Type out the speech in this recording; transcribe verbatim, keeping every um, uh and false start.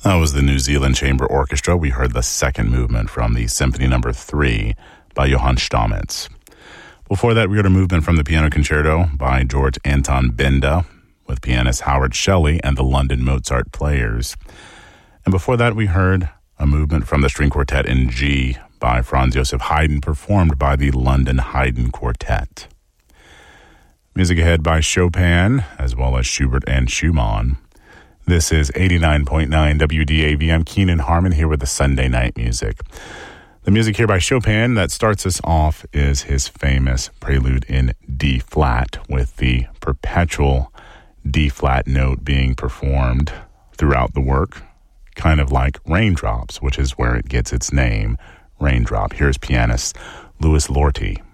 That was the New Zealand Chamber Orchestra. We heard the second movement from the Symphony Number three by Johann Stamitz. Before that, we heard a movement from the Piano Concerto by George Anton Benda with pianist Howard Shelley and the London Mozart Players. And before that, we heard a movement from the String Quartet in G by Franz Joseph Haydn, performed by the London Haydn Quartet. Music ahead by Chopin, as well as Schubert and Schumann. This is eighty-nine point nine W D A V. I'm Keenan Harmon here with the Sunday Night Music. The music here by Chopin that starts us off is his famous Prelude in D-flat, with the perpetual D-flat note being performed throughout the work, kind of like Raindrops, which is where it gets its name, Raindrop. Here's pianist Louis Lorty.